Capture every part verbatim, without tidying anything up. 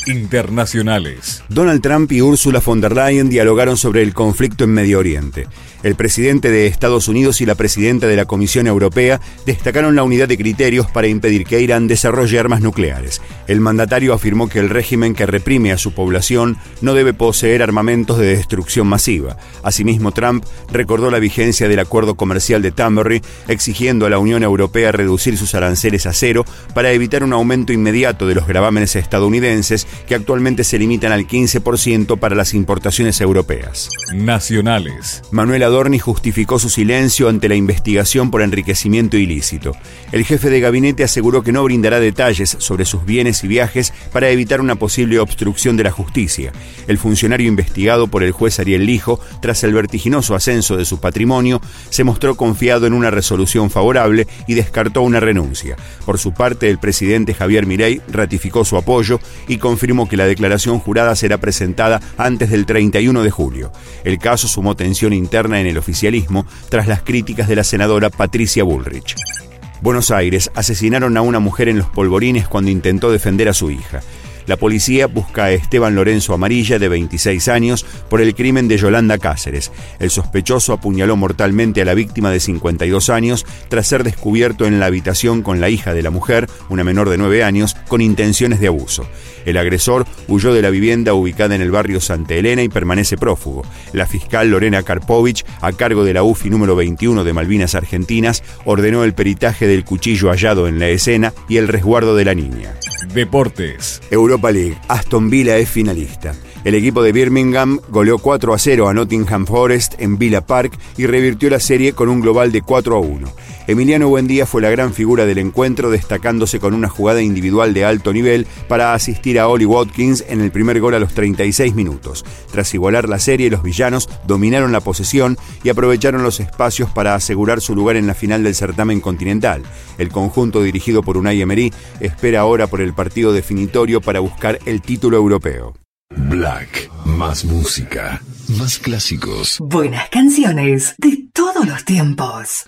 Internacionales. Donald Trump y Ursula von der Leyen dialogaron sobre el conflicto en Medio Oriente. El presidente de Estados Unidos y la presidenta de la Comisión Europea destacaron la unidad de criterios para impedir que Irán desarrolle armas nucleares. El mandatario afirmó que el régimen que reprime a su población no debe poseer armamentos de destrucción masiva. Asimismo, Trump recordó la vigencia del acuerdo comercial de Tamberry, exigiendo a la Unión Europea reducir sus aranceles a cero para evitar un aumento inmediato de los gravámenes estadounidenses, que actualmente se limitan al quince por ciento para las importaciones europeas. Nacionales. Manuel Adorni justificó su silencio ante la investigación por enriquecimiento ilícito. El jefe de gabinete aseguró que no brindará detalles sobre sus bienes y viajes para evitar una posible obstrucción de la justicia. El funcionario investigado por el juez Ariel Lijo, tras el vertiginoso ascenso de su patrimonio, se mostró confiado en una resolución favorable y descartó una renuncia. Por su parte, el presidente Javier Milei ratificó su apoyo y confirmó que la declaración jurada será presentada antes del treinta y uno de julio. El caso sumó tensión interna en el oficialismo tras las críticas de la senadora Patricia Bullrich. Buenos Aires: asesinaron a una mujer en Los Polvorines cuando intentó defender a su hija. La policía busca a Esteban Lorenzo Amarilla, de veintiséis años, por el crimen de Yolanda Cáceres. El sospechoso apuñaló mortalmente a la víctima de cincuenta y dos años tras ser descubierto en la habitación con la hija de la mujer, una menor de nueve años, con intenciones de abuso. El agresor huyó de la vivienda ubicada en el barrio Santa Elena y permanece prófugo. La fiscal Lorena Karpovich, a cargo de la U F I número veintiuno de Malvinas Argentinas, ordenó el peritaje del cuchillo hallado en la escena y el resguardo de la niña. Deportes. Europa League. Aston Villa es finalista. El equipo de Birmingham goleó cuatro a cero a Nottingham Forest en Villa Park y revirtió la serie con un global de cuatro a uno. Emiliano Buendía fue la gran figura del encuentro, destacándose con una jugada individual de alto nivel para asistir a Ollie Watkins en el primer gol a los treinta y seis minutos. Tras igualar la serie, los villanos dominaron la posesión y aprovecharon los espacios para asegurar su lugar en la final del certamen continental. El conjunto, dirigido por Unai Emery, espera ahora por el partido definitorio para buscar el título europeo. Black, más música, más clásicos. Buenas canciones de todos los tiempos.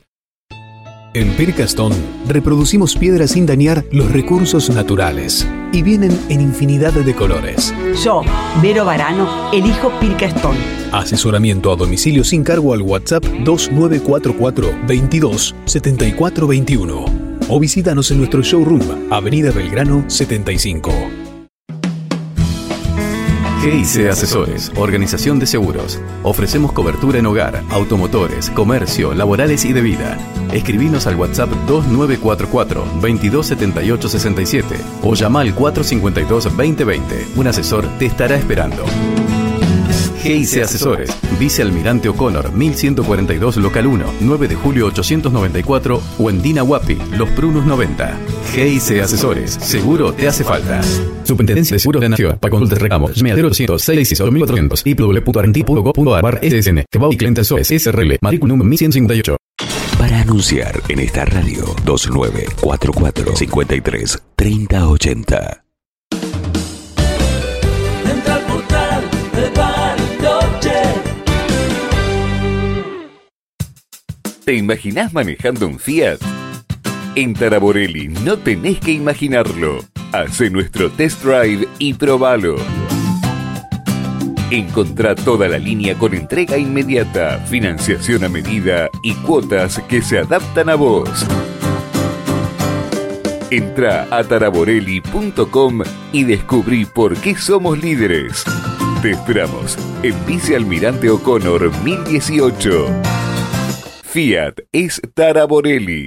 En Pircastone reproducimos piedras sin dañar los recursos naturales y vienen en infinidad de colores. Yo, Vero Varano, elijo Pircastone. Asesoramiento a domicilio sin cargo al WhatsApp dos nueve cuatro cuatro, veintidós, setenta y cuatro veintiuno o visítanos en nuestro showroom, Avenida Belgrano setenta y cinco. G I C Asesores, organización de seguros. Ofrecemos cobertura en hogar, automotores, comercio, laborales y de vida. Escribinos al WhatsApp dos nueve cuatro cuatro, veintidós, setenta y ocho, sesenta y siete o llama al cuatro cincuenta y dos, veinte veinte. Un asesor te estará esperando. G I C Asesores, Vicealmirante O'Connor, mil ciento cuarenta y dos, local uno, nueve de julio ochocientos noventa y cuatro o en Dina Huapi, Los Prunos noventa. G I C Asesores, seguro te hace falta. Superintendencia de Seguros de Nación. Para consultas reclamos, llame a cero ochocientos, seiscientos sesenta y ocho mil cuatrocientos w w w punto argenti punto gov punto a r barra S S N. Kebab y Clientes S O S S R L, matrícula número mil ciento cincuenta y ocho. Para anunciar en esta radio, dos nueve cuatro cuatro, cincuenta y tres, treinta ochenta. Entra al portal de Bariloche. ¿Te imaginás manejando un Fiat? En Taraborelli no tenés que imaginarlo. Hacé nuestro test drive y probalo. Encontrá toda la línea con entrega inmediata, financiación a medida y cuotas que se adaptan a vos. Entrá a taraborelli punto com y descubrí por qué somos líderes. Te esperamos en Vicealmirante O'Connor mil dieciocho. Fiat es Taraborelli.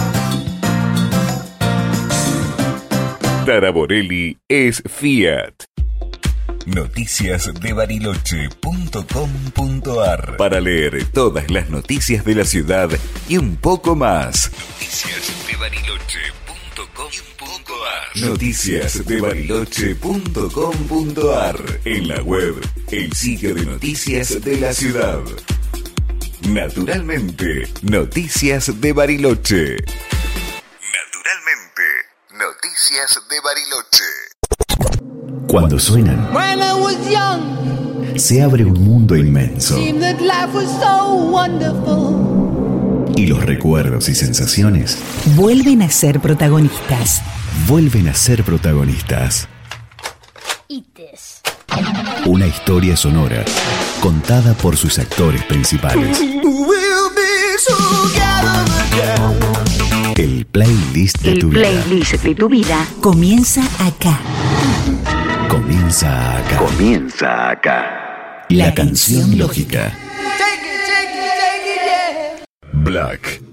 Taraborelli es Fiat. Noticias de Bariloche punto com punto a r Para leer todas las noticias de la ciudad y un poco más. Noticias de Bariloche punto com punto a r Noticias de Bariloche punto com punto a r En la web, el sitio de noticias de la ciudad. Naturalmente, Noticias de Bariloche. Naturalmente, Noticias de Bariloche. Cuando suenan, se abre un mundo inmenso. Y los recuerdos y sensaciones vuelven a ser protagonistas. Vuelven a ser protagonistas. Ites. Una historia sonora contada por sus actores principales. El playlist de El tu vida. playlist de tu vida comienza acá. Comienza acá. Comienza acá. La canción lógica. Black